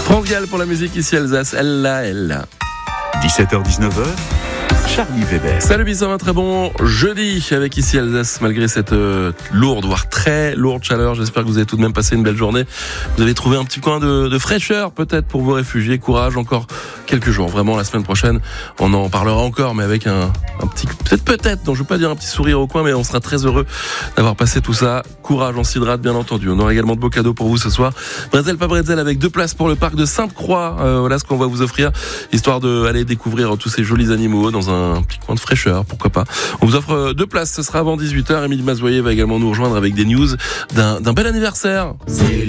France Gall pour la musique ici Alsace, elle là. 17h-19h, Charlie Weber. Salut Bissam, un très bon jeudi avec ici Alsace, malgré cette lourde, voire très lourde chaleur. J'espère que vous avez tout de même passé une belle journée. Vous avez trouvé un petit coin de fraîcheur peut-être pour vous réfugier. Courage, encore quelques jours. Vraiment, la semaine prochaine, on en parlera encore, mais avec un petit, peut-être, donc je veux pas dire un petit sourire au coin, mais on sera très heureux d'avoir passé tout ça. Courage, on s'hydrate bien entendu. On aura également de beaux cadeaux pour vous ce soir. Bretzel pas Bretzel avec 2 places pour le parc de Sainte-Croix. Voilà ce qu'on va vous offrir, histoire d'aller découvrir tous ces jolis animaux dans un petit coin de fraîcheur, pourquoi pas. On vous offre 2 places, ce sera avant 18h. Émilie Mazoyer va également nous rejoindre avec des news d'un bel anniversaire.